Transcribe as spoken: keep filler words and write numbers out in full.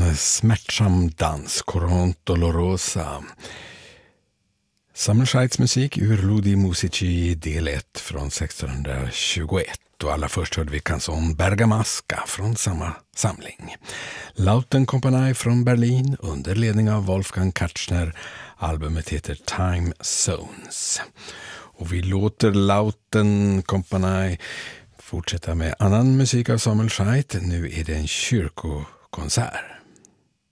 en smärtsam dans, Coron Dolorosa. Samuel Scheids musik ur Ludi Musici del ett från sextonhundratjugoett. Och allra först hörde vi canzon Bergamasca från samma samling. Lautenkompani från Berlin under ledning av Wolfgang Katchner. Albumet heter Time Zones. Och vi låter Lautenkompani fortsätta med annan musik av Samuel Scheid. Nu är det en kyrkokonsert.